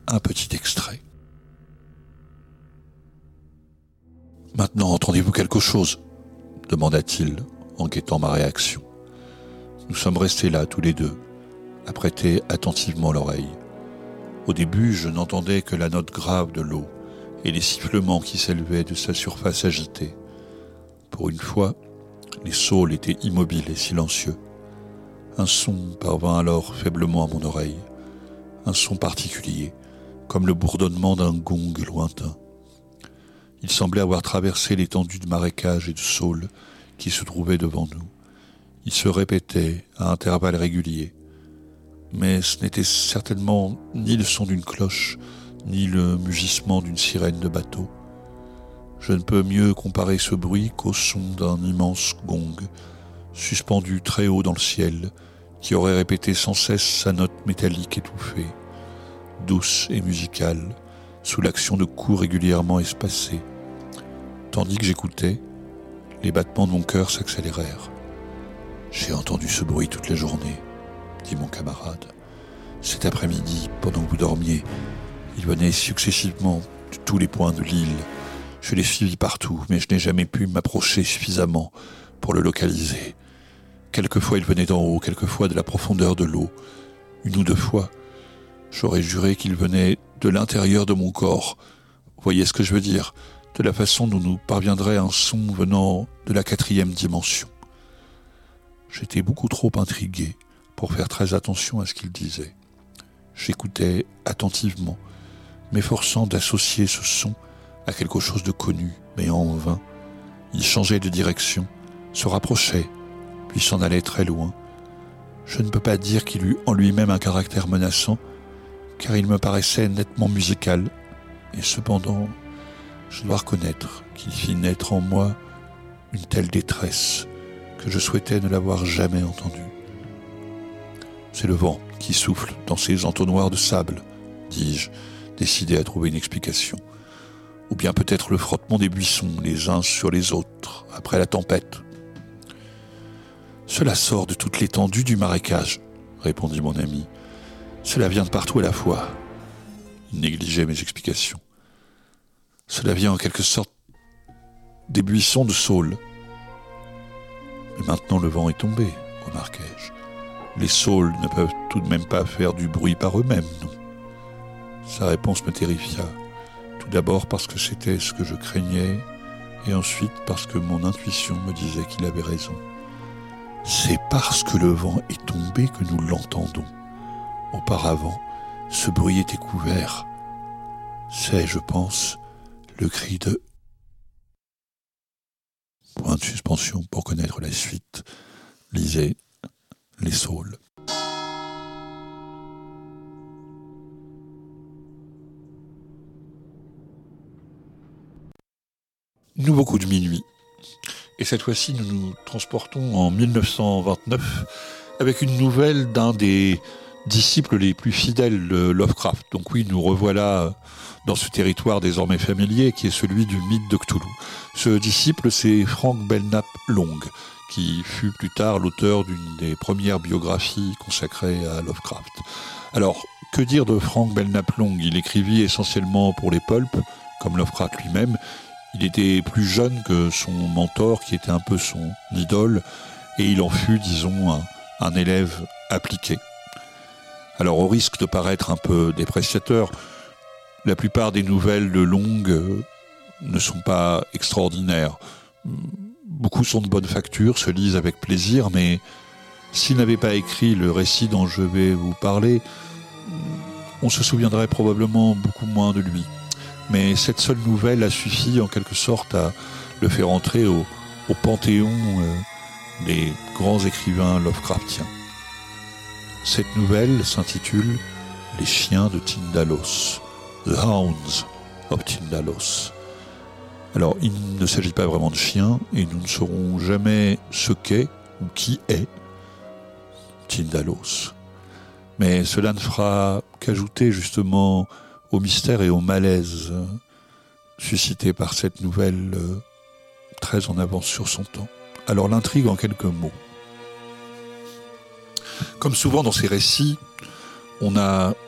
un petit extrait. « Maintenant, entendez-vous quelque chose ?» demanda-t-il en guettant ma réaction. Nous sommes restés là tous les deux, à prêter attentivement l'oreille. Au début, je n'entendais que la note grave de l'eau et les sifflements qui s'élevaient de sa surface agitée. Pour une fois, les saules étaient immobiles et silencieux. Un son parvint alors faiblement à mon oreille, un son particulier, comme le bourdonnement d'un gong lointain. Il semblait avoir traversé l'étendue de marécages et de saules qui se trouvaient devant nous. Il se répétait à intervalles réguliers, mais ce n'était certainement ni le son d'une cloche, ni le mugissement d'une sirène de bateau. Je ne peux mieux comparer ce bruit qu'au son d'un immense gong, suspendu très haut dans le ciel, qui aurait répété sans cesse sa note métallique étouffée, douce et musicale, sous l'action de coups régulièrement espacés. Tandis que j'écoutais, les battements de mon cœur s'accélérèrent. « J'ai entendu ce bruit toute la journée, » dit mon camarade. « Cet après-midi, pendant que vous dormiez, il venait successivement de tous les points de l'île. Je l'ai suivi partout, mais je n'ai jamais pu m'approcher suffisamment pour le localiser. Quelquefois il venait d'en haut, quelquefois de la profondeur de l'eau. Une ou deux fois, j'aurais juré qu'il venait de l'intérieur de mon corps. Vous voyez ce que je veux dire ? De la façon dont nous parviendrait un son venant de la 4e dimension. » J'étais beaucoup trop intrigué pour faire très attention à ce qu'il disait. J'écoutais attentivement, m'efforçant d'associer ce son à quelque chose de connu, mais en vain. Il changeait de direction, se rapprochait, puis s'en allait très loin. Je ne peux pas dire qu'il eût en lui-même un caractère menaçant, car il me paraissait nettement musical, et cependant, je dois reconnaître qu'il fit naître en moi une telle détresse que je souhaitais ne l'avoir jamais entendue. « C'est le vent qui souffle dans ces entonnoirs de sable, » dis-je, décidé à trouver une explication. Ou bien peut-être le frottement des buissons les uns sur les autres après la tempête. « Cela sort de toute l'étendue du marécage, » répondit mon ami. « Cela vient de partout à la fois. » Il négligeait mes explications. « Cela vient en quelque sorte des buissons de saules. » Mais maintenant le vent est tombé, remarquai-je. Les saules ne peuvent tout de même pas faire du bruit par eux-mêmes, non ? Sa réponse me terrifia. Tout d'abord parce que c'était ce que je craignais, et ensuite parce que mon intuition me disait qu'il avait raison. C'est parce que le vent est tombé que nous l'entendons. Auparavant, ce bruit était couvert. C'est, je pense, le cri de... Point de suspension pour connaître la suite. Lisez Les Saules. Nouveau coup de minuit. Et cette fois-ci, nous nous transportons en 1929 avec une nouvelle d'un des disciples les plus fidèles de Lovecraft. Donc oui, nous revoilà dans ce territoire désormais familier qui est celui du mythe de Cthulhu. Ce disciple, c'est Frank Belknap Long, qui fut plus tard l'auteur d'une des premières biographies consacrées à Lovecraft. Alors, que dire de Frank Belknap Long ? Il écrivit essentiellement pour les pulps, comme Lovecraft lui-même. Il était plus jeune que son mentor, qui était un peu son idole, et il en fut, disons, un élève appliqué. Alors, au risque de paraître un peu dépréciateur, la plupart des nouvelles de Long ne sont pas extraordinaires. Beaucoup sont de bonne facture, se lisent avec plaisir, mais s'il n'avait pas écrit le récit dont je vais vous parler, on se souviendrait probablement beaucoup moins de lui. Mais cette seule nouvelle a suffi en quelque sorte à le faire entrer au panthéon des grands écrivains Lovecraftiens. Cette nouvelle s'intitule « Les chiens de Tindalos », « The Hounds of Tindalos ». Alors, il ne s'agit pas vraiment de chiens, et nous ne saurons jamais ce qu'est ou qui est Tindalos. Mais cela ne fera qu'ajouter justement au mystère et au malaise suscité par cette nouvelle très en avance sur son temps. Alors, l'intrigue en quelques mots. Comme souvent dans ces récits, on a